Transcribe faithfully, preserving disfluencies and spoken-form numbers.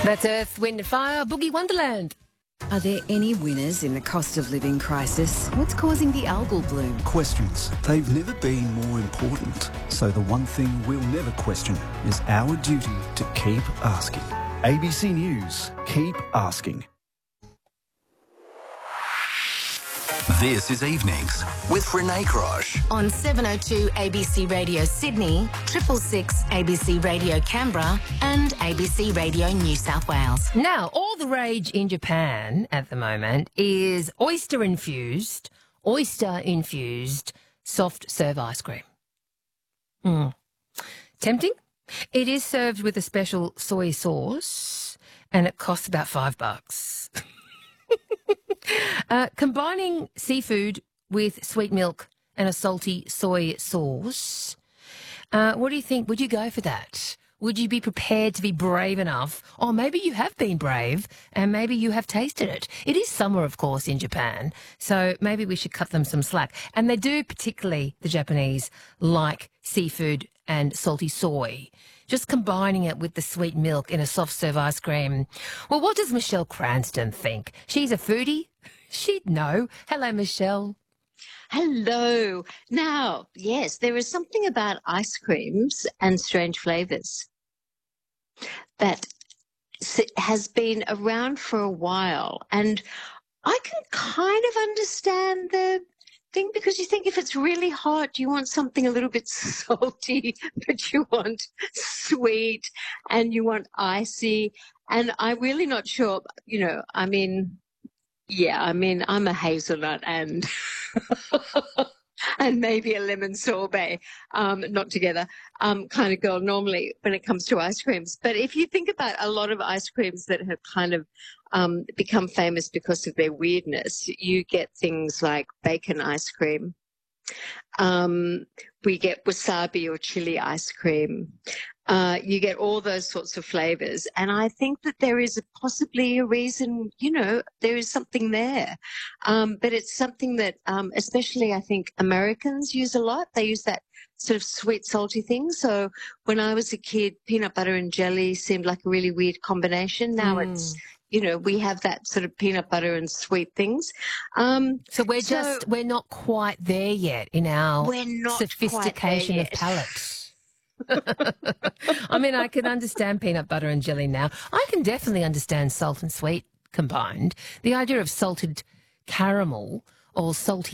That's Earth, Wind and Fire, Boogie Wonderland. Are there any winners in the cost of living crisis? What's causing the algal bloom? Questions. They've never been more important. So the one thing we'll never question is our duty to keep asking. A B C News. Keep asking. This is Evenings with Renee Crosh. On seven oh two A B C Radio Sydney, triple six A B C Radio Canberra and A B C Radio New South Wales. Now, all the rage in Japan at the moment is oyster-infused, oyster-infused soft serve ice cream. Mm. Tempting? It is served with a special soy sauce and it costs about five bucks. Uh, combining seafood with sweet milk and a salty soy sauce. Uh, what do you think? Would you go for that? Would you be prepared to be brave enough? Or maybe you have been brave and maybe you have tasted it. It is summer, of course, in Japan, so maybe we should cut them some slack. And they do, particularly the Japanese, like seafood and salty soy. Just combining it with the sweet milk in a soft serve ice cream. Well, what does Michelle Cranston think? She's a foodie. She'd know. Hello, Michelle. Hello. Now, yes, there is something about ice creams and strange flavours that has been around for a while. And I can kind of understand the thing, because you think if it's really hot, you want something a little bit salty, but you want sweet and you want icy. And I'm really not sure, you know, I mean, yeah, I mean, I'm a hazelnut and and maybe a lemon sorbet, um, not together, um, kind of girl normally when it comes to ice creams. But if you think about a lot of ice creams that have kind of um, become famous because of their weirdness, you get things like bacon ice cream. Um, we get wasabi or chili ice cream. Uh, you get all those sorts of flavors. And I think that there is a, possibly a reason, you know, there is something there. Um, but it's something that um, especially I think Americans use a lot. They use that sort of sweet, salty thing. So when I was a kid, peanut butter and jelly seemed like a really weird combination. Now mm. it's, you know, we have that sort of peanut butter and sweet things. Um, so we're so just, we're not quite there yet in our we're not sophistication quite there yet. of palates. I mean, I can understand peanut butter and jelly now. I can definitely understand salt and sweet combined. The idea of salted caramel or salty